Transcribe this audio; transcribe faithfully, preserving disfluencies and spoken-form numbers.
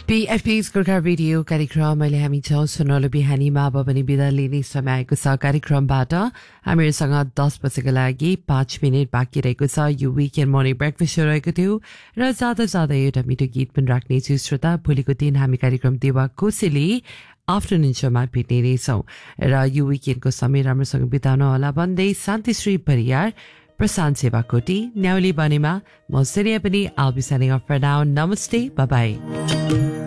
पीएफपी's Gorkha radio कार्यक्रम अहिले हामी छौँ सुनौलो बिहानीमा अब पनि बिदा लिने समय आएको छ कार्यक्रमबाट हामीहरूसँग दस बजेको लागि पाँच मिनट बाँकी रहेको छ यो विकेन्ड मर्निङ ब्रेकफास्ट रहेको थियो र जाँदा जाँदा एउटा मिठो गीत पनि राख्नेछु श्रोता भोलिको दिन हामी कार्यक्रम देवा कोसेली आफ्टरनुन शोमा भेट्ने रहेछौँ र यो विकेन्डको समय राम्रोसँग बिताउन होला भन्दै शान्तिश्री परियार प्रशान्त सेवाकोटी न्याउली बनेमा म सिरिया पनि I'll be signing off for now. Namaste. Bye-bye.